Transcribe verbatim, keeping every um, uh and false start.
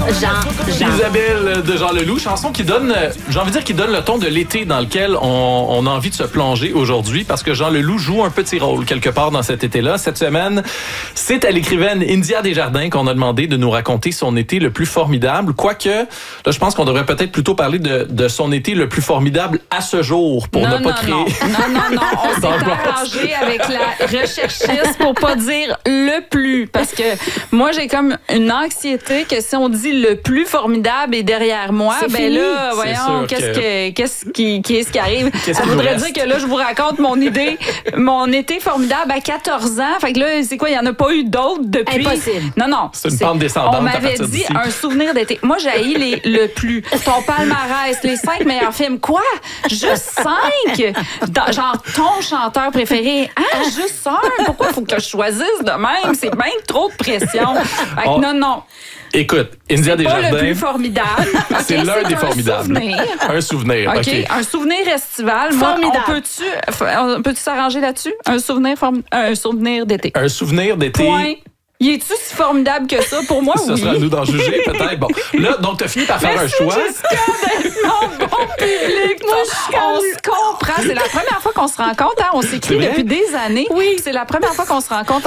Jean, Jean. Isabelle de Jean Leloup, chanson qui donne, j'ai envie de dire, qui donne le ton de l'été dans lequel on, on a envie de se plonger aujourd'hui parce que Jean Leloup joue un petit rôle quelque part dans cet été-là. Cette semaine, c'est à l'écrivaine India Desjardins qu'on a demandé de nous raconter son été le plus formidable. Quoique, là, je pense qu'on devrait peut-être plutôt parler de, de son été le plus formidable à ce jour pour non, ne pas non, créer... Non, non, non, non. On s'est arrangé avec la recherchiste pour pas dire le plus. Parce que moi, j'ai comme une anxiété que si on dit le plus formidable est derrière moi, c'est ben fini. là, voyons, qu'est-ce que, qu'est-ce qui, qu'est-ce qui arrive? Qu'est-ce Ça qui voudrait nous dire que là, je vous raconte mon idée, mon été formidable à quatorze ans. Fait que là, c'est quoi? Il n'y en a pas eu d'autres depuis? Impossible. Non, non. C'est une pente descendante. On m'avait dit un souvenir d'été. Moi, j'ai haï les le plus. Ton palmarès, les cinq meilleurs films. Quoi? Juste cinq? Dans- genre, ton chanteur préféré. Ah, juste un? Pourquoi il faut que je choisisse de même? C'est bien trop de pression. Fait que On- non, non. Écoute, India C'est pas Desjardins... le plus formidable. C'est Ok, l'un des un formidables. souvenir. Un souvenir, OK. OK. Un souvenir estival. Moi, Formidable. on peut-tu, on peut-tu s'arranger là-dessus? Un souvenir, formi- un souvenir d'été. Un souvenir d'été... Point. Y est-tu si formidable que ça? Pour moi, Ça oui. sera à nous d'en juger, peut-être. Bon, là, donc, tu as fini par faire Merci, un choix. Jessica, d'être mon bon public. Moi, on se comprend. C'est la première fois qu'on se rencontre. Hein? On s'écrit C'est vrai? depuis des années. Oui. C'est la première fois qu'on se rencontre